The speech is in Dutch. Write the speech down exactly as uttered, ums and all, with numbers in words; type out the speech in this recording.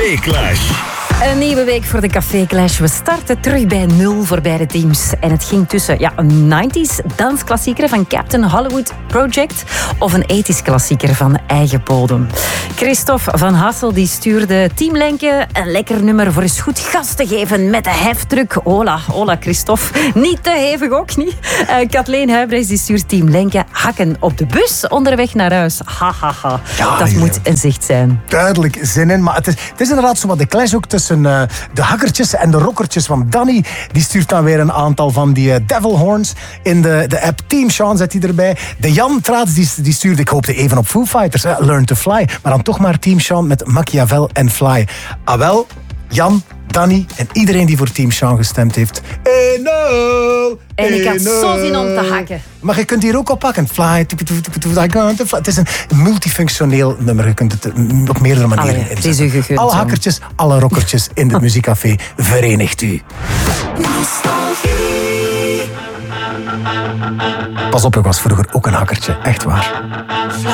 Café Clash. Een nieuwe week voor de Café Clash. We starten terug bij nul voor beide teams. En het ging tussen ja, een nineties dansklassieker van Captain Hollywood Project of een eighties klassieker van eigen bodem. Christophe van Hassel die stuurde Team Lenke een lekker nummer voor eens goed gas te geven met de heftruck. Hola, hola Christophe. Niet te hevig ook niet. Uh, Kathleen Huybrechts die stuurt Team Lenke hakken op de bus onderweg naar huis. Ha, ha, ha. Ja, Dat ja. moet een zicht zijn. Duidelijk zin in. Maar het is, het is inderdaad zo wat de clash ook tussen uh, de hakkertjes en de rockertjes. Want Danny die stuurt dan weer een aantal van die uh, devil horns in de, de app. Team Sean zet hij erbij. De Jan Traats die, die stuurde, ik hoopte even op Foo Fighters, uh, Learn to Fly. Maar dan toch maar Team Sean met Machiavel en Fly. Ah wel, Jan, Danny en iedereen die voor Team Sean gestemd heeft. Eno, En ik had eno. zo zin om te hakken. Maar je kunt hier ook op pakken. Fly, het is een multifunctioneel nummer. Je kunt het op meerdere manieren Allee, het is inzetten. u gegund, Alle Jan. hakkertjes, alle rockertjes in dit muziekcafé. Verenigt u. Pas op, ik was vroeger ook een hakkertje. Echt waar.